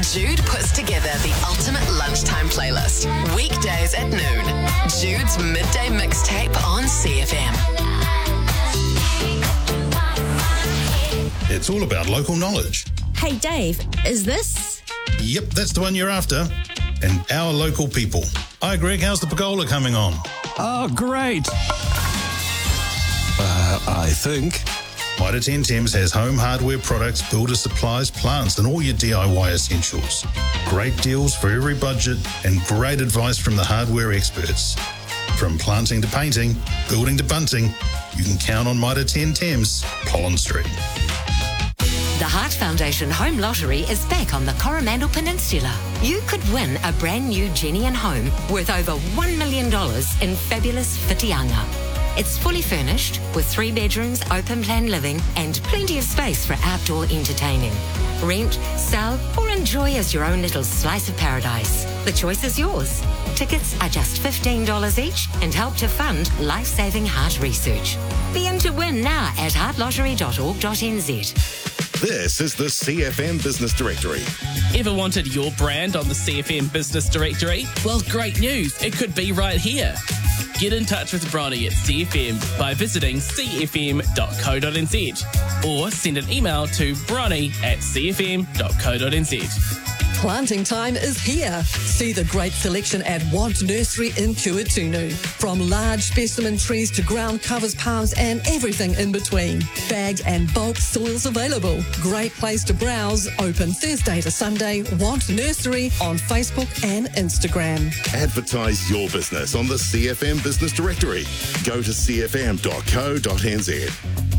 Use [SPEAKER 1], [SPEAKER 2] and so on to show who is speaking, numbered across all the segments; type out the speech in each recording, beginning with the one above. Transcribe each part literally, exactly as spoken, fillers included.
[SPEAKER 1] Jude puts together the ultimate lunchtime playlist. Weekdays at noon. Jude's Midday Mixtape on C F M.
[SPEAKER 2] It's all about local knowledge.
[SPEAKER 3] Hey Dave, is this?
[SPEAKER 2] Yep, that's the one you're after. And our local people. Hi Greg, how's the pergola coming on?
[SPEAKER 4] Oh, great. Uh, I think.
[SPEAKER 2] Mitre ten Thames has home hardware products, builder supplies, plants, and all your D I Y essentials. Great deals for every budget and great advice from the hardware experts. From planting to painting, building to bunting, you can count on Mitre ten Thames, Pollen Street.
[SPEAKER 5] The Heart Foundation Home Lottery is back on the Coromandel Peninsula. You could win a brand new Jenny and home worth over one million dollars in fabulous Whitianga. It's fully furnished with three bedrooms, open plan living, and plenty of space for outdoor entertaining. Rent, sell, or enjoy as your own little slice of paradise. The choice is yours. Tickets are just fifteen dollars each and help to fund life-saving heart research. Be in to win now at heart lottery dot org dot n z.
[SPEAKER 6] This is the C F M Business Directory.
[SPEAKER 7] Ever wanted your brand on the C F M Business Directory? Well, great news. It could be right here. Get in touch with Bronnie at C F M by visiting c f m dot co dot n z or send an email to bronnie at c f m dot co dot n z.
[SPEAKER 8] Planting time is here. See the great selection at Want Nursery in Kuatunu. From large specimen trees to ground covers, palms and everything in between. Bagged and bulk soils available. Great place to browse. Open Thursday to Sunday. Want Nursery on Facebook and Instagram.
[SPEAKER 6] Advertise your business on the C F M Business Directory. Go to c f m dot co dot n z.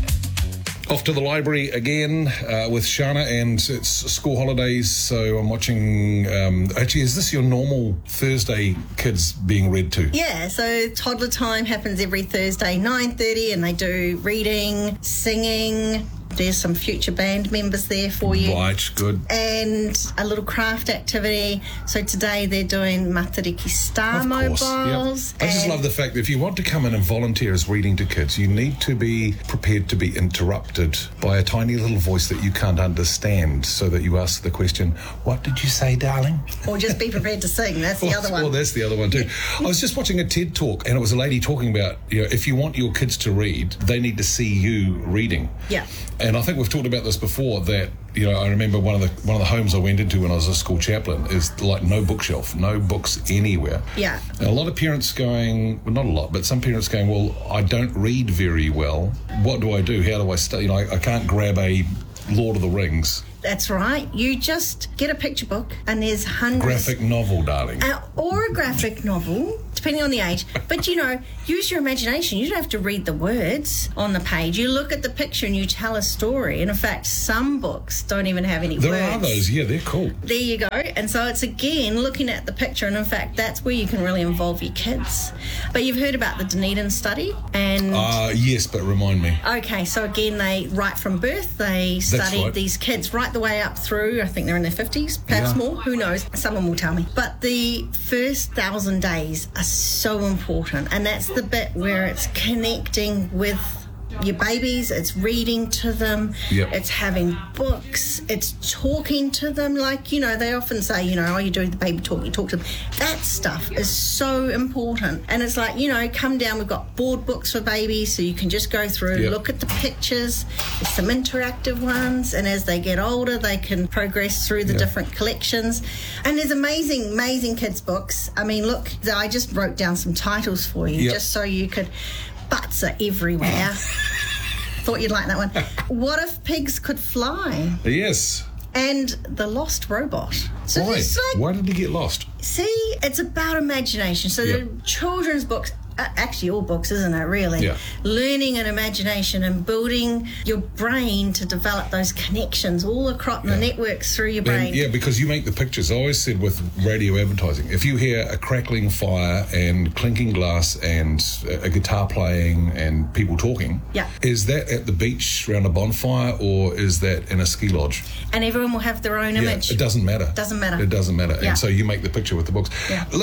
[SPEAKER 9] Off to the library again uh, with Shana, and it's school holidays, so I'm watching... Um, actually, is this your normal Thursday kids being read to?
[SPEAKER 10] Yeah, so toddler time happens every Thursday, nine thirty, and they do reading, singing... There's some future band members there for you.
[SPEAKER 9] Right, good.
[SPEAKER 10] And a little craft activity. So today they're doing Matariki Star
[SPEAKER 9] of course,
[SPEAKER 10] mobiles.
[SPEAKER 9] Yep. I just love the fact that if you want to come in and volunteer as reading to kids, you need to be prepared to be interrupted by a tiny little voice that you can't understand, so that you ask the question, what did you say, darling?
[SPEAKER 10] Or just be prepared to sing. That's the
[SPEAKER 9] well,
[SPEAKER 10] other one.
[SPEAKER 9] Well, that's the other one too. I was just watching a TED Talk, and it was a lady talking about, you know, if you want your kids to read, they need to see you reading.
[SPEAKER 10] Yeah.
[SPEAKER 9] And I think we've talked about this before, that, you know, I remember one of the one of the homes I went into when I was a school chaplain is like no bookshelf, no books anywhere.
[SPEAKER 10] Yeah.
[SPEAKER 9] And a lot of parents going, well, not a lot, but some parents going, well, I don't read very well. What do I do? How do I stay? You know, I, I can't grab a Lord of the Rings.
[SPEAKER 10] That's right. You just get a picture book and there's hundreds...
[SPEAKER 9] Graphic novel, darling.
[SPEAKER 10] Uh, or a graphic novel, depending on the age. But, you know, use your imagination. You don't have to read the words on the page. You look at the picture and you tell a story. And, in fact, some books don't even have any
[SPEAKER 9] there
[SPEAKER 10] words.
[SPEAKER 9] There are those. Yeah, they're cool.
[SPEAKER 10] There you go. And so it's, again, looking at the picture. And, in fact, that's where you can really involve your kids. But you've heard about the Dunedin study. And
[SPEAKER 9] uh, yes, but remind me.
[SPEAKER 10] Okay, so, again, they, right from birth, they studied
[SPEAKER 9] right.
[SPEAKER 10] these kids right the way up through, I think they're in their fifties, perhaps
[SPEAKER 9] yeah.
[SPEAKER 10] more, who knows, someone will tell me. But the first thousand days are so important, and that's the bit where it's connecting with your babies, it's reading to them,
[SPEAKER 9] yep.
[SPEAKER 10] it's having books, it's talking to them. Like, you know, they often say, you know, oh, you do the baby talk, you talk to them. That stuff is so important. And it's like, you know, come down, we've got board books for babies, so you can just go through,
[SPEAKER 9] yep.
[SPEAKER 10] look at the pictures. There's some interactive ones, and as they get older, they can progress through the yep. different collections. And there's amazing, amazing kids' books. I mean, look, I just wrote down some titles for you, yep. just so you could... Butts are everywhere. Thought you'd like that one. What if pigs could fly?
[SPEAKER 9] Yes.
[SPEAKER 10] And the lost robot. So
[SPEAKER 9] Why?
[SPEAKER 10] Like,
[SPEAKER 9] Why did he get lost?
[SPEAKER 10] See, it's about imagination. So
[SPEAKER 9] yep.
[SPEAKER 10] the children's books, uh, actually all books, isn't it, really?
[SPEAKER 9] Yeah.
[SPEAKER 10] Learning and imagination and building your brain to develop those connections all across yeah. the networks through your brain.
[SPEAKER 9] And, yeah, because you make the pictures. I always said with radio advertising, if you hear a crackling fire and clinking glass and a guitar playing and people talking,
[SPEAKER 10] yeah.
[SPEAKER 9] is that at the beach around a bonfire or is that in a ski lodge?
[SPEAKER 10] And everyone will have their own
[SPEAKER 9] yeah,
[SPEAKER 10] image.
[SPEAKER 9] It doesn't matter.
[SPEAKER 10] Doesn't matter.
[SPEAKER 9] It doesn't matter.
[SPEAKER 10] Yeah.
[SPEAKER 9] And so you make the picture with the books.
[SPEAKER 10] Yeah.
[SPEAKER 9] Look,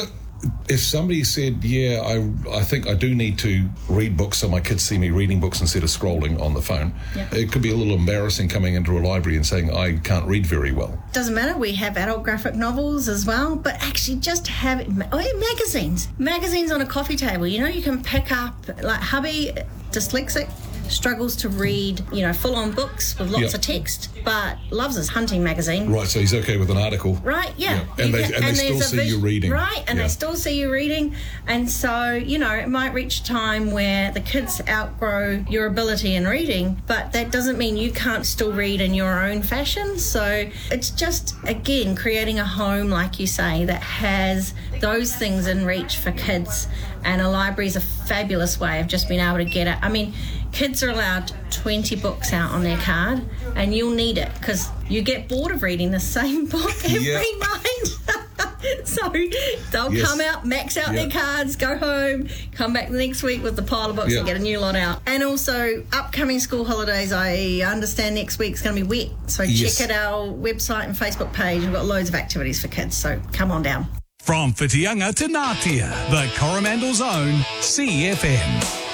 [SPEAKER 9] if somebody said, yeah, I I think I do need to read books so my kids see me reading books instead of scrolling on the phone,
[SPEAKER 10] yeah.
[SPEAKER 9] it could be a little embarrassing coming into a library and saying, I can't read very well.
[SPEAKER 10] Doesn't matter, we have adult graphic novels as well, but actually just have it, oh yeah, magazines. Magazines on a coffee table, you know, you can pick up, like hubby, dyslexic, struggles to read, you know, full-on books with lots
[SPEAKER 9] Yep.
[SPEAKER 10] of text, but loves his hunting magazine.
[SPEAKER 9] Right, so he's okay with an article.
[SPEAKER 10] Right, yeah.
[SPEAKER 9] Yeah. And
[SPEAKER 10] You
[SPEAKER 9] they,
[SPEAKER 10] can-
[SPEAKER 9] and they still
[SPEAKER 10] there's a
[SPEAKER 9] see
[SPEAKER 10] vis-
[SPEAKER 9] you reading.
[SPEAKER 10] Right, and
[SPEAKER 9] Yeah.
[SPEAKER 10] they still see you reading. And so, you know, it might reach a time where the kids outgrow your ability in reading, but that doesn't mean you can't still read in your own fashion. So it's just, again, creating a home, like you say, that has those things in reach for kids. And a library is a fabulous way of just being able to get it. I mean, kids are allowed twenty books out on their card, and you'll need it because you get bored of reading the same book every
[SPEAKER 9] Yeah.
[SPEAKER 10] night. So they'll
[SPEAKER 9] Yes.
[SPEAKER 10] come out, max out
[SPEAKER 9] Yeah.
[SPEAKER 10] their cards, go home, come back the next week with the pile of books
[SPEAKER 9] Yeah.
[SPEAKER 10] and get a new lot out. And also, upcoming school holidays, I understand next week's going to be wet. So
[SPEAKER 9] Yes.
[SPEAKER 10] check out our website and Facebook page. We've got loads of activities for kids, so come on down.
[SPEAKER 4] From Whitianga to Ngatea, the Coromandel's own C F M.